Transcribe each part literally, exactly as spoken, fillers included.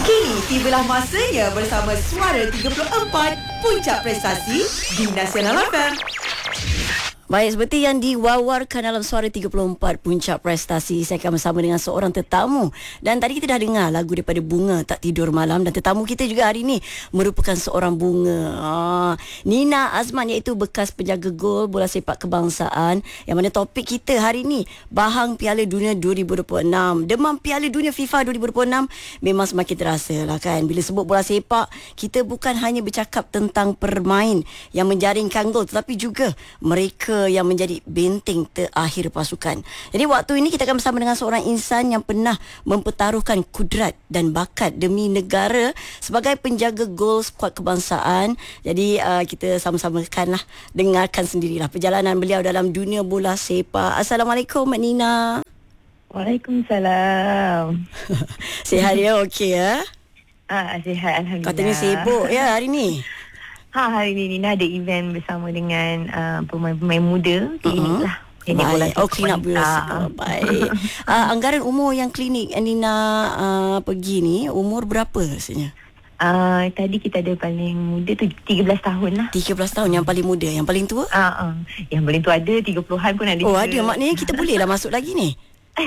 Kini tibalah masanya bersama Suara tiga puluh empat Puncak Prestasi di Nasional F M. Baik, seperti yang diwawarkan dalam Suara tiga puluh empat Puncak Prestasi, saya akan bersama dengan seorang tetamu. Dan tadi kita dah dengar lagu daripada Bunga Tak Tidur Malam. Dan tetamu kita juga hari ini merupakan seorang bunga, ah, Nina Azman, iaitu bekas penjaga gol bola sepak kebangsaan. Yang mana topik kita hari ini, Bahang Piala Dunia dua ribu dua puluh enam. Demam Piala Dunia FIFA dua ribu dua puluh enam memang semakin terasa lah kan. Bila sebut bola sepak, kita bukan hanya bercakap tentang permain yang menjaringkan gol, tetapi juga mereka yang menjadi benteng terakhir pasukan. Jadi waktu ini kita akan bersama dengan seorang insan yang pernah mempertaruhkan kudrat dan bakat demi negara sebagai penjaga gol skuad kebangsaan. Jadi uh, kita sama-samakanlah dengarkan sendirilah perjalanan beliau dalam dunia bola sepak. Assalamualaikum Mak Nina. Waalaikumsalam. Sihat ya, okey ya? Ah, sihat alhamdulillah. Katanya sibuk ya hari ni. Ha, hari ni Nina ada event bersama dengan uh, pemain-pemain muda klinik uh-huh. lah. Klinik bola oh, klinik bola sepak. Baik. Uh, anggaran umur yang klinik Nina uh, pergi ni, umur berapa rasanya? Uh, tadi kita ada paling muda tu tiga belas tahun lah. tiga belas tahun yang paling muda. Yang paling tua? Uh, uh. Yang paling tua ada tiga puluhan pun ada. Oh juga. Ada, maknanya kita boleh lah masuk lagi ni.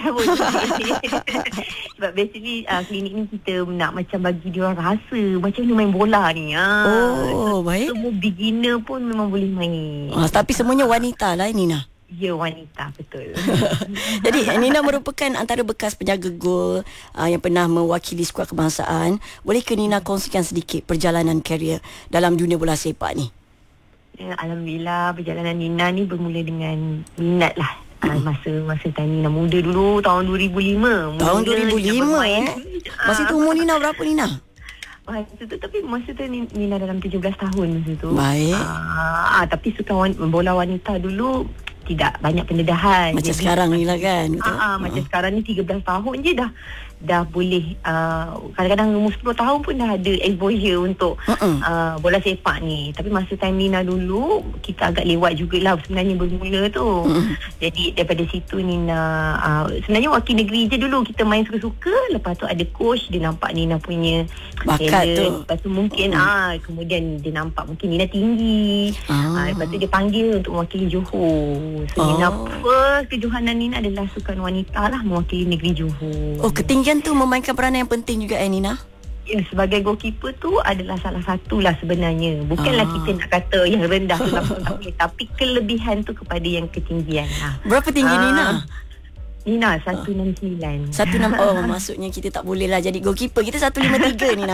Sebab basically uh, klinik ni kita nak macam bagi dia orang rasa macam ni main bola ni. Ha. Oh, baik. Semua beginner pun memang boleh main. Ah, tapi semuanya wanita lah Nina. Ya, wanita, betul. Jadi Nina merupakan antara bekas penjaga gol uh, yang pernah mewakili skuad kebangsaan. Bolehkah Nina kongsikan sedikit perjalanan karier dalam dunia bola sepak ni? Ya, alhamdulillah perjalanan Nina ni bermula dengan minat lah. Uh, masa masa time Nina muda dulu, tahun dua ribu lima. Tahun dua ribu lima eh? Masa tu umur Nina berapa Nina? Masa tu, tapi masa tu Nina dalam tujuh belas tahun masa tu. Baik. Uh, tapi sukan wan, bola wanita dulu tidak banyak pendedahan. Macam jadi, sekarang ni lah kan. Uh, uh, macam uh. sekarang ni tiga belas tahun je dah dah boleh, uh, kadang-kadang umur sepuluh tahun pun dah ada exposure untuk uh-uh. uh, bola sepak ni. Tapi masa time Nina dulu, kita agak lewat jugalah sebenarnya bermula tu. Uh-uh. Jadi daripada situ Nina, uh, sebenarnya wakil negeri je dulu, kita main suka-suka. Lepas tu ada coach, dia nampak Nina punya bakat talent tu. Lepas tu mungkin uh-uh. ah kemudian dia nampak mungkin Nina tinggi. Uh. Uh, lepas tu dia panggil untuk mewakili Johor. So oh. Nina first kejohanan Nina adalah sukan wanita lah, mewakili negeri Johor. Oh, ketinggian tu memainkan peranan yang penting juga eh Nina? Ya, sebagai goalkeeper tu adalah salah satu lah sebenarnya. Bukanlah ah. kita nak kata yang rendah tu tak boleh, tapi kelebihan tu kepada yang ketinggian lah. Berapa tinggi ah. Nina? Nina seratus enam puluh sembilan. seratus enam puluh sembilan. Oh, maksudnya kita tak boleh lah jadi goalkeeper. Kita seratus lima puluh tiga Nina.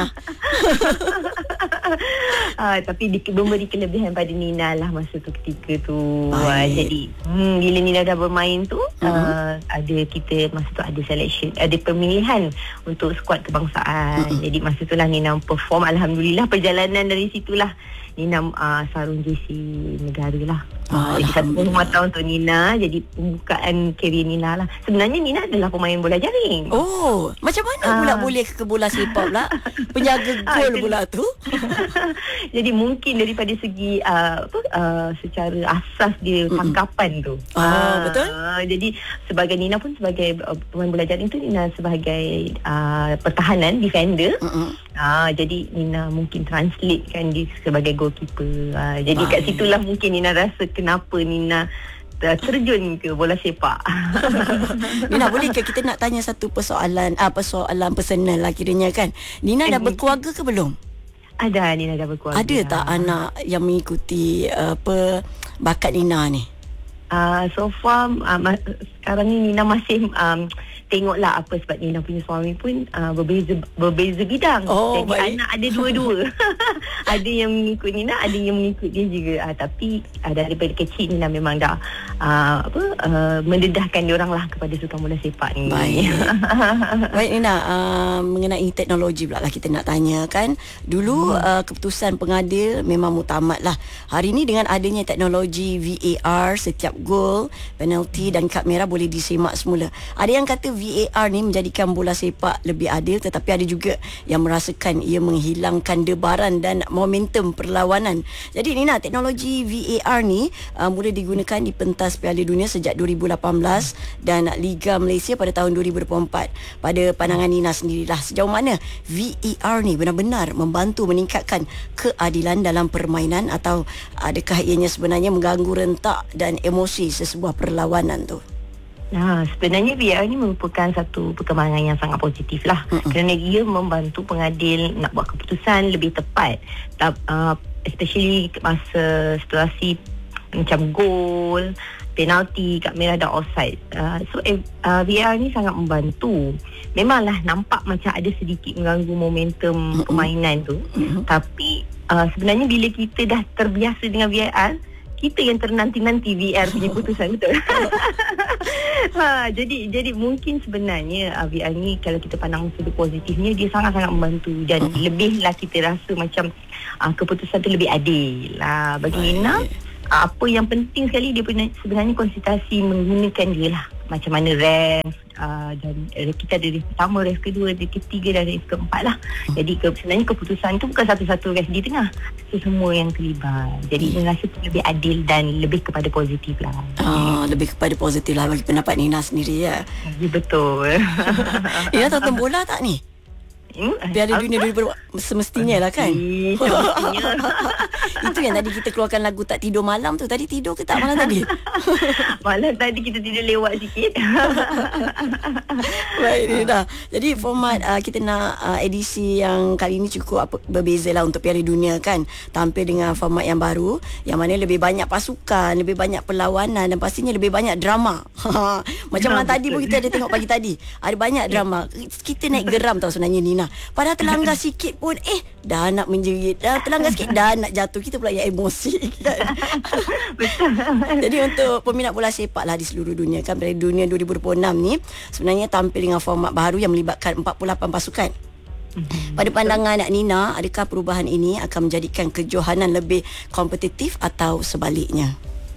Ah, tapi di, memberi kelebihan pada Nina lah masa tu ketika tu. Ah, jadi hmm, bila Nina dah bermain tu, uh-huh. uh, ada kita masa tu ada selection, ada pemilihan untuk skuad kebangsaan. Uh-huh. Jadi masa tu lah Nina perform. Alhamdulillah perjalanan dari situlah Nina uh, sarung jersey negara lah. Ah, jadi satu puluh lima tahun untuk Nina. Jadi pembukaan kerjaya Nina lah. Sebenarnya Nina adalah pemain bola jaring. Oh, macam mana ah. pula boleh ke bola sepak pula? Penjaga gol ah, pula tu. Jadi mungkin daripada segi uh, apa uh, secara asas dia mm-mm. tangkapan tu. Oh, ah, betul. Jadi sebagai Nina pun sebagai uh, pemain bola jaring tu, Nina sebagai uh, pertahanan, defender. Ah, jadi Nina mungkin translate kan dia sebagai goalkeeper. Ah, jadi Baik. kat situlah mungkin Nina rasa kenapa Nina terjun ke bola sepak. Nina, bolehkah kita nak tanya satu persoalan, ah, persoalan personal lah kiranya kan. Nina dah berkeluarga ke belum? Ada, Nina dah berkeluarga. Ada tak anak yang mengikuti uh, apa bakat Nina ni? Uh, so far uh, ma- sekarang ni Nina masih um, tengoklah apa, sebab Nina punya suami pun uh, berbeza berbeza bidang. Oh, jadi baik. Anak ada dua-dua. Ada yang mengikut Nina, ada yang mengikut dia juga. Uh, tapi uh, daripada kecil Nina memang dah uh, apa uh, mendedahkan diorang lah kepada sukan bola sepak ni. Baik. Baik Nina, uh, mengenai teknologi pula lah kita nak tanya kan. Dulu hmm. uh, keputusan pengadil memang mutamat lah. Hari ni dengan adanya teknologi V A R, setiap gol, penalti dan kad merah boleh disemak semula. Ada yang kata V A R ni menjadikan bola sepak lebih adil, tetapi ada juga yang merasakan ia menghilangkan debaran dan momentum perlawanan. Jadi Nina, teknologi V A R ni uh, mula digunakan di pentas Piala Dunia sejak dua ribu lapan belas dan Liga Malaysia pada tahun dua ribu dua puluh empat. Pada pandangan Nina sendirilah, sejauh mana V A R ni benar-benar membantu meningkatkan keadilan dalam permainan, atau adakah ianya sebenarnya mengganggu rentak dan emosi sesebuah perlawanan tu? Nah, sebenarnya V A R ni merupakan satu perkembangan yang sangat positif lah. Mm-mm. Kerana ia membantu pengadil nak buat keputusan lebih tepat. Uh, especially masa situasi macam gol, penalti, kad merah dan offside. Uh, so uh, V A R ni sangat membantu. Memanglah nampak macam ada sedikit mengganggu momentum Mm-mm. permainan tu. Mm-mm. Tapi uh, sebenarnya bila kita dah terbiasa dengan V A R, kita yang ternanti-nanti V A R punya putusan, betul. ha, jadi jadi mungkin sebenarnya uh, V A R ni kalau kita pandang sudut positifnya, dia sangat-sangat membantu dan uh-huh. lebihlah kita rasa macam uh, keputusan tu lebih adil. Uh, bagi Nina, uh, apa yang penting sekali dia sebenarnya konsultasi menggunakan dia lah. Macam mana ref, uh, dan uh, kita ada ref pertama, ref kedua, ref ketiga dan ref keempat lah. Jadi ke, sebenarnya keputusan tu bukan satu-satu ref di tengah, so, semua yang terlibat. Jadi saya rasa lebih adil dan lebih kepada positif lah. Ah, lebih kepada positif lah bagi pendapat Nina sendiri ya. Ya, betul. Nina tonton bola tak ni? Hmm, Piala Dunia dua ribu dua puluh semestinya lah kan. Itu yang tadi kita keluarkan lagu Tak Tidur Malam tu. Tadi tidur ke tak malam tadi? Malam tadi kita tidur lewat sikit. Baik ni dah. Jadi format uh, kita nak uh, edisi yang kali ni cukup apa, berbeza lah untuk Piala Dunia kan. Tampil dengan format yang baru, yang mana lebih banyak pasukan, lebih banyak perlawanan dan pastinya lebih banyak drama. Macam malam tadi pun kita ada tengok pagi tadi. Ada banyak drama. Kita naik geram tau sebenarnya Nina. Padahal terlanggar sikit pun eh dah nak menjerit, dah terlanggar sikit dah nak jatuh. Kita pula yang emosi kan. Betul. Jadi untuk peminat bola sepak lah di seluruh dunia kan, Piala Dunia dua ribu dua puluh enam ni sebenarnya tampil dengan format baru yang melibatkan empat puluh lapan pasukan. Pada pandangan Nina, adakah perubahan ini akan menjadikan kejohanan lebih kompetitif atau sebaliknya?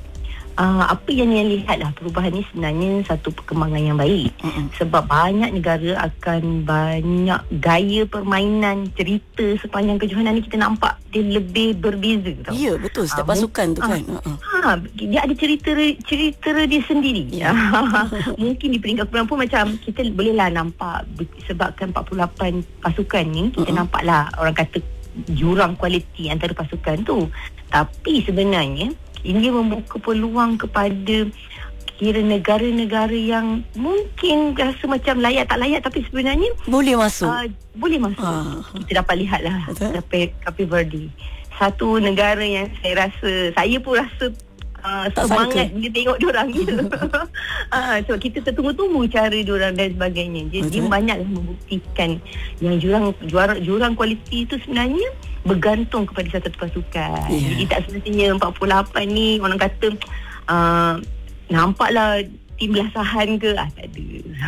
Uh, apa yang Nia lihat lah, perubahan ni sebenarnya satu perkembangan yang baik. Mm-mm. Sebab banyak negara akan banyak gaya permainan, cerita sepanjang kejohanan ni kita nampak dia lebih berbeza tau. Ya betul, setiap uh, pasukan tu kan. Uh, ha, dia ada cerita cerita dia sendiri. Yeah. Mungkin di peringkat kurang pun macam kita bolehlah nampak sebabkan empat puluh lapan pasukan ni kita Mm-mm. nampaklah orang kata jurang kualiti antara pasukan tu. Tapi sebenarnya ini membuka peluang kepada kira negara-negara yang mungkin rasa macam layak tak layak, tapi sebenarnya boleh masuk. Uh, boleh masuk. Uh. Kita dapat lihatlah Cape Cape Verde. Satu negara yang saya rasa, saya pun rasa uh, semangat bila tengok diorang gitu. uh, so kita tertunggu-tunggu cara diorang dan sebagainya. Jadi banyaklah membuktikan yang jurang juara, jurang kualiti itu sebenarnya bergantung kepada satu pasukan. Yeah. Jadi tak semestinya empat puluh lapan ni orang kata uh, nampaklah tim belasahan ke, ah, tak ada.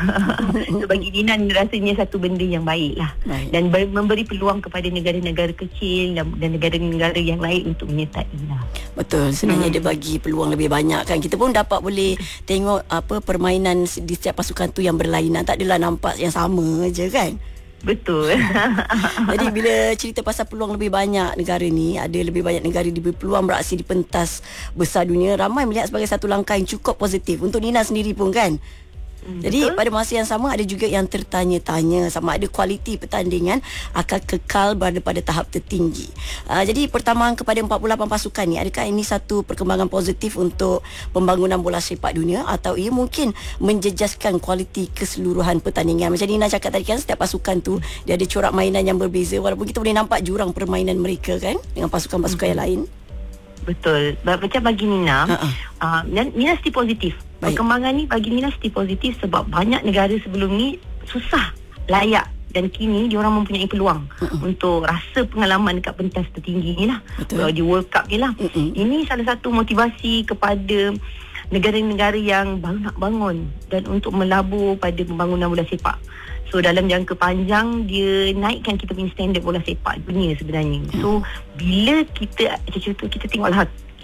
So bagi Nina rasanya satu benda yang baik lah. Baik. Dan ber- memberi peluang kepada negara-negara kecil dan, dan negara-negara yang lain untuk menyertai lah. Betul, sebenarnya hmm. dia bagi peluang lebih banyak kan. Kita pun dapat boleh tengok apa permainan di setiap pasukan tu yang berlainan. Tak adalah nampak yang sama je kan. Betul. Jadi bila cerita pasal peluang lebih banyak negara ni, ada lebih banyak negara diberi peluang beraksi di pentas besar dunia, ramai melihat sebagai satu langkah yang cukup positif untuk Nina sendiri pun kan. Jadi betul. Pada masa yang sama ada juga yang tertanya-tanya sama ada kualiti pertandingan akan kekal berada pada tahap tertinggi. Uh, jadi pertambahan kepada empat puluh lapan pasukan ni, adakah ini satu perkembangan positif untuk pembangunan bola sepak dunia atau ia mungkin menjejaskan kualiti keseluruhan pertandingan? Macam Nina cakap tadi kan, setiap pasukan tu dia ada corak mainan yang berbeza, walaupun kita boleh nampak jurang permainan mereka kan dengan pasukan-pasukan hmm. yang lain. Betul. Macam bagi Nina, uh-uh. uh, Nina mesti positif. Baik. Perkembangan ni bagi Nina mesti positif sebab banyak negara sebelum ni susah layak dan kini diorang mempunyai peluang uh-uh. untuk rasa pengalaman dekat pentas tertinggi ni lah. Betul. Di World Cup ni lah. Uh-uh. Ini salah satu motivasi kepada negara-negara yang baru nak bangun dan untuk melabur pada pembangunan bola sepak. So dalam jangka panjang dia naikkan kita punya standard bola sepak dunia sebenarnya. So bila kita contoh kita tengoklah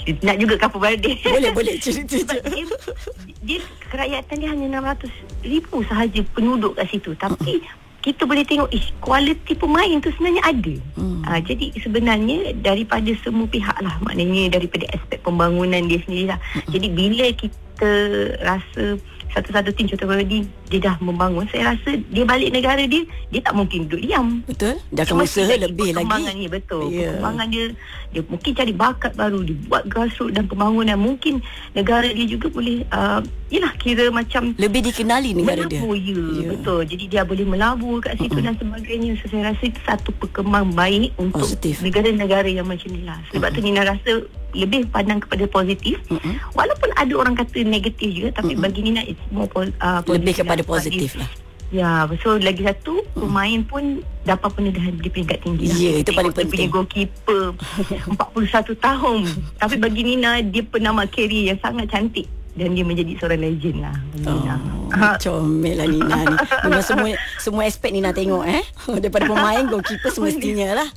nak juga Capo Verde. Boleh, boleh. Cerita Sebab je. dia, dia kerakyatan dia hanya enam ratus ribu sahaja penduduk kat situ. Tapi kita boleh tengok ish, kualiti pemain tu sebenarnya ada. Hmm. Uh, jadi sebenarnya daripada semua pihak lah, maknanya daripada aspek pembangunan dia sendiri lah. Hmm. Jadi bila kita rasa satu-satu tim contoh Verdi dia dah membangun, saya rasa dia balik negara dia, dia tak mungkin duduk diam. Betul. Dia akan usaha lebih lagi. Dia, betul. Yeah. Perkembangan dia, dia mungkin cari bakat baru, dia buat grassroots dan pembangunan. Mungkin negara dia juga boleh uh, yelah kira macam lebih dikenali negara melabur, dia. Ya, yeah. Betul. Jadi dia boleh melabur kat situ uh-uh. dan sebagainya. So, saya rasa itu satu perkembangan baik untuk positif. Negara-negara yang macam ni lah. Sebab uh-uh. tu Nina rasa lebih pandang kepada positif. Uh-uh. Walaupun ada orang kata negatif juga, tapi uh-uh. bagi Nina it's more uh, positif. Lebih kepada lah. positif lah. Ya, so lagi satu pemain pun dapat pendedahan di peringkat tinggi lah. Ya, itu paling penting. Punya goalkeeper empat puluh satu tahun. Tapi bagi Nina, dia penama career yang sangat cantik dan dia menjadi seorang legend lah. Nina. Oh, comel lah Nina ni. Memang semua semua aspek Nina tengok eh. Daripada pemain, goalkeeper semestinya lah.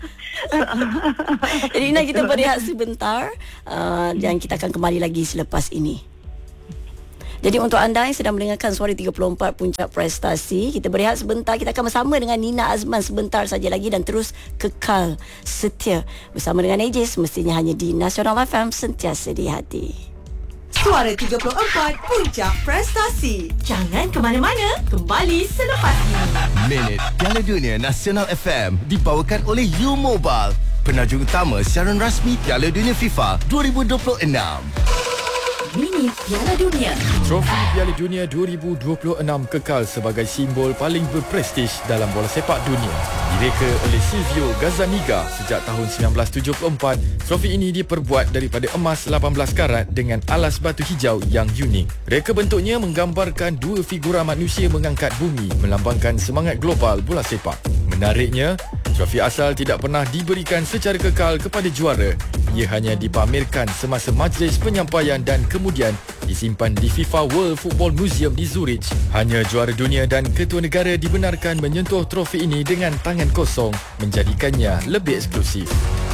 Jadi Nina, kita berehat sebentar uh, dan kita akan kembali lagi selepas ini. Jadi untuk anda yang sedang mendengarkan Suara tiga puluh empat Puncak Prestasi, kita berehat sebentar. Kita akan bersama dengan Nina Azman sebentar saja lagi dan terus kekal setia bersama dengan A J semestinya hanya di Nasional F M, sentiasa di hati. Suara tiga puluh empat Puncak Prestasi. Jangan ke mana-mana, kembali selepas ini. Minit Piala Dunia Nasional F M dibawakan oleh U Mobile, penajuk utama siaran rasmi Piala Dunia FIFA dua ribu dua puluh enam. Minit Piala Dunia. Trofi Piala Dunia dua ribu dua puluh enam kekal sebagai simbol paling berprestij dalam bola sepak dunia. Direka oleh Silvio Gazzaniga sejak tahun sembilan belas tujuh puluh empat, trofi ini diperbuat daripada emas lapan belas karat dengan alas batu hijau yang unik. Reka bentuknya menggambarkan dua figura manusia mengangkat bumi, melambangkan semangat global bola sepak. Menariknya, trofi asal tidak pernah diberikan secara kekal kepada juara. Ia hanya dipamerkan semasa majlis penyampaian dan kemudian disimpan di FIFA World Football Museum di Zurich. Hanya juara dunia dan ketua negara dibenarkan menyentuh trofi ini dengan tangan kosong, menjadikannya lebih eksklusif.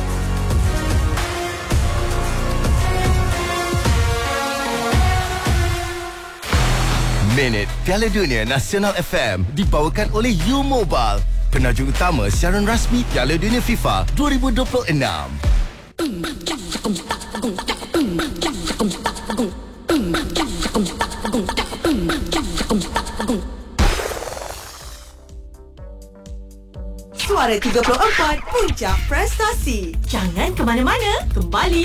Minit Piala Dunia Nasional F M dibawakan oleh U Mobile, penajuk utama siaran rasmi Piala Dunia FIFA dua ribu dua puluh enam. Suara tiga puluh empat Puncak Prestasi. Jangan ke mana-mana, kembali